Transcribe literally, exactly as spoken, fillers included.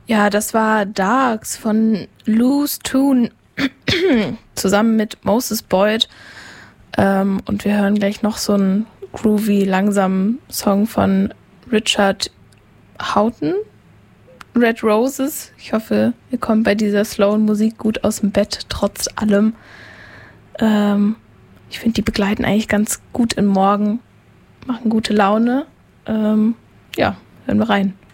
Ja, das war Darks von Loose Tune zusammen mit Moses Boyd. Ähm, und wir hören gleich noch so einen groovy, langsamen Song von Richard Houghton, Red Roses. Ich hoffe, ihr kommt bei dieser slowen Musik gut aus dem Bett, trotz allem. Ähm, ich finde, die begleiten eigentlich ganz gut in Morgen, machen gute Laune. Ähm, ja, hören wir rein.